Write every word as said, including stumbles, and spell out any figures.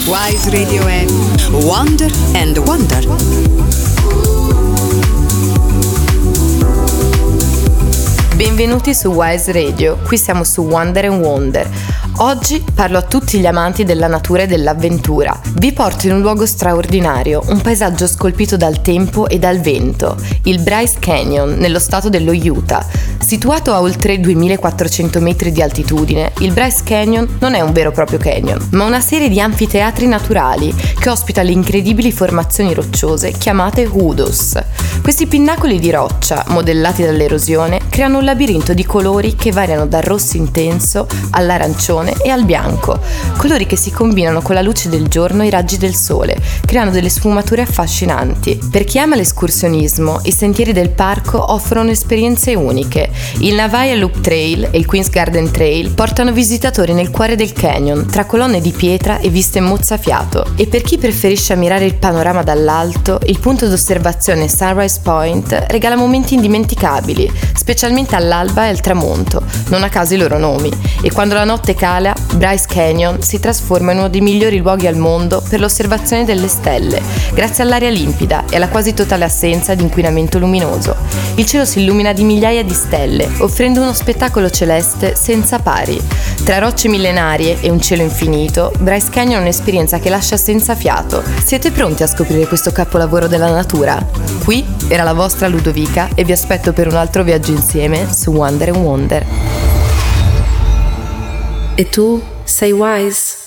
Wise Radio è Wonder and Wonder. Benvenuti su Wise Radio, qui siamo su Wonder and Wonder. Oggi parlo a tutti gli amanti della natura e dell'avventura. Vi porto in un luogo straordinario, un paesaggio scolpito dal tempo e dal vento, il Bryce Canyon, nello stato dello Utah. Situato a oltre duemilaquattrocento metri di altitudine, il Bryce Canyon non è un vero e proprio canyon, ma una serie di anfiteatri naturali che ospita le incredibili formazioni rocciose chiamate hoodoos. Questi pinnacoli di roccia, modellati dall'erosione, creano un labirinto di colori che variano dal rosso intenso all'arancione e al bianco, colori che si combinano con la luce del giorno e i raggi del sole, creando delle sfumature affascinanti. Per chi ama l'escursionismo, i sentieri del parco offrono esperienze uniche. Il Navajo Loop Trail e il Queen's Garden Trail portano visitatori nel cuore del canyon, tra colonne di pietra e viste mozzafiato. E per chi preferisce ammirare il panorama dall'alto, il punto d'osservazione Sunrise Point regala momenti indimenticabili, specialmente all'alba e al tramonto, non a caso i loro nomi. E quando la notte cala, Bryce Canyon si trasforma in uno dei migliori luoghi al mondo per l'osservazione delle stelle, grazie all'aria limpida e alla quasi totale assenza di inquinamento luminoso. Il cielo si illumina di migliaia di stelle, offrendo uno spettacolo celeste senza pari. Tra rocce millenarie e un cielo infinito, Bryce Canyon è un'esperienza che lascia senza fiato. Siete pronti a scoprire questo capolavoro della natura? Qui era la vostra Ludovica e vi aspetto per un altro viaggio insieme su Wonder and Wonder. E tu sei Wise?